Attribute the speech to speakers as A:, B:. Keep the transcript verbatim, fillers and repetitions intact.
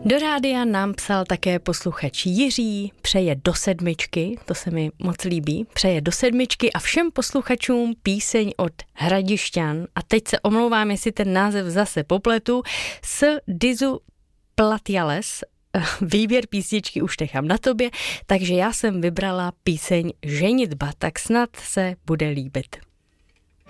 A: Do rádia nám psal také posluchač Jiří, přeje do sedmičky, to se mi moc líbí, přeje do sedmičky a všem posluchačům píseň od Hradišťan. A teď se omlouvám, jestli ten název zase popletu, s Dizu Platjales. Výběr písničky už nechám na tobě, takže já jsem vybrala píseň Ženitba, tak snad se bude líbit.